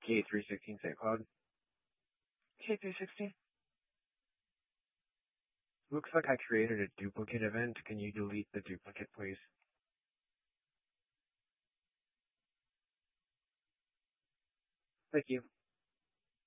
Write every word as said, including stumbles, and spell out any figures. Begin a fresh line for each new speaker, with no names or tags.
K three sixteen Saint Cloud.
K three sixteen.
Looks like I created a duplicate event. Can you delete the duplicate, please? Thank you.